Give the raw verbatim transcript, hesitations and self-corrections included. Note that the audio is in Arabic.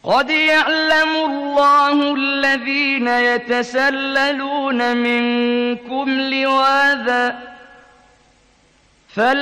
قد يعلم الله الذين يتسللون منكم لواذا فلا